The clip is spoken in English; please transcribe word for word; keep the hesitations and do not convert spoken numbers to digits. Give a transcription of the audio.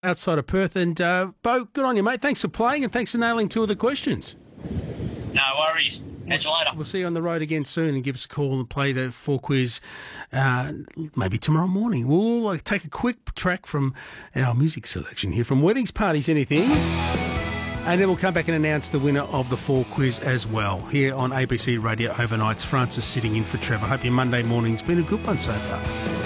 outside of Perth. And, uh, Bo, good on you, mate. Thanks for playing and thanks for nailing two of the questions. No worries. Catch you later. We'll see you on the road again soon and give us a call and play the four quiz uh, maybe tomorrow morning. We'll uh, take a quick track from our music selection here from Weddings, Parties, Anything. And then we'll come back and announce the winner of the four quiz as well here on A B C Radio Overnights. Francis sitting in for Trevor. Hope your Monday morning's been a good one so far.